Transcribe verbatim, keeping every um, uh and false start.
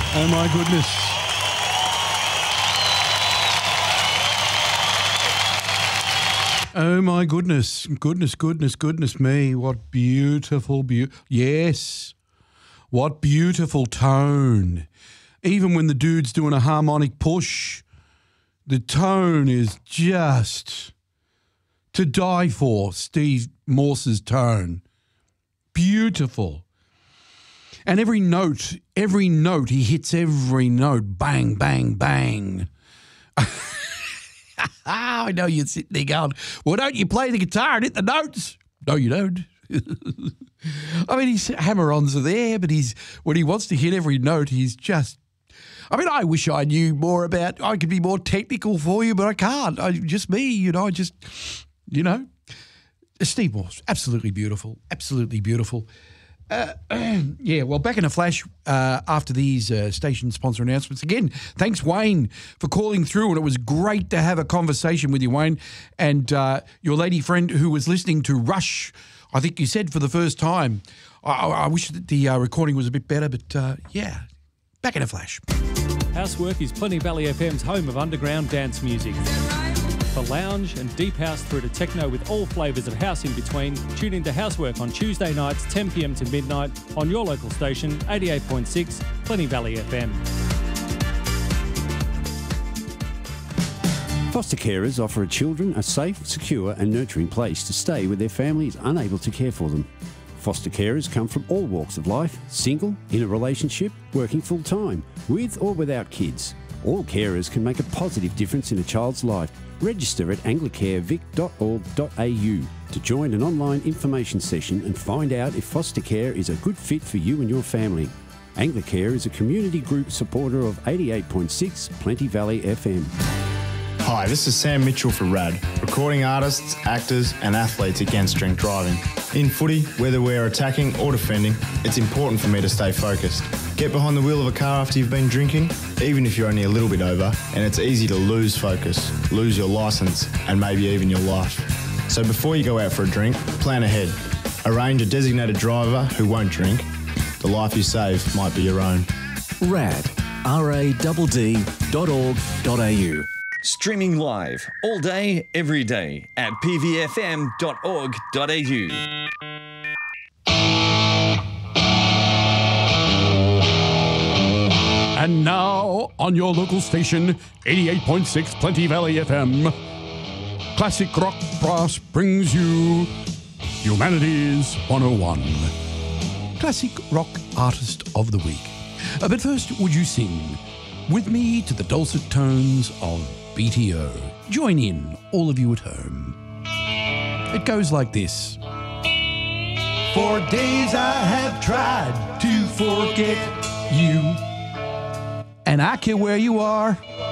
Oh, my goodness. Oh, my goodness. Goodness, goodness, goodness me. What beautiful, beautiful. Yes. What beautiful tone. Even when the dude's doing a harmonic push, the tone is just to die for. Steve Morse's tone. Beautiful. And every note, every note, he hits every note. Bang, bang, bang. I know you're sitting there going, well, don't you play the guitar and hit the notes? No, you don't. I mean, his hammer-ons are there, but he's when he wants to hit every note, he's just... I mean, I wish I knew more about... I could be more technical for you, but I can't. I, just me, you know, I just, you know. Steve Morse, absolutely beautiful, absolutely beautiful. Uh, yeah, well, back in a flash uh, after these uh, station sponsor announcements. Again, thanks, Wayne, for calling through, and it was great to have a conversation with you, Wayne, and uh, your lady friend who was listening to Rush, I think you said for the first time. I, I wish that the uh, recording was a bit better, but uh, yeah, back in a flash. Housework is Plenty Valley F M's home of underground dance music. For lounge and deep house through to techno with all flavours of house in between, tune into Housework on Tuesday nights ten p m to midnight on your local station eighty-eight point six Plenty Valley F M. Foster carers offer children a safe, secure and nurturing place to stay where their family is unable to care for them. Foster carers come from all walks of life, single, in a relationship, working full-time, with or without kids. All carers can make a positive difference in a child's life. Register at anglicarevic dot org dot a u to join an online information session and find out if foster care is a good fit for you and your family. Anglicare is a community group supporter of eighty-eight point six Plenty Valley F M. Hi, this is Sam Mitchell for RAD, recording artists, actors and athletes against drink driving. In footy, whether we're attacking or defending, it's important for me to stay focused. Get behind the wheel of a car after you've been drinking, even if you're only a little bit over, and it's easy to lose focus, lose your licence and maybe even your life. So before you go out for a drink, plan ahead. Arrange a designated driver who won't drink. The life you save might be your own. RAD, R A D D dot org dot a u. Streaming live all day, every day at p v f m dot org dot a u. And now, on your local station, eighty-eight point six Plenty Valley F M, Classic Rock Brass brings you Humanities one oh one. Classic Rock Artist of the Week. Uh, but first, would you sing with me to the dulcet tones of B T O? Join in, all of you at home. It goes like this. For days I have tried to forget you, and I care where you are,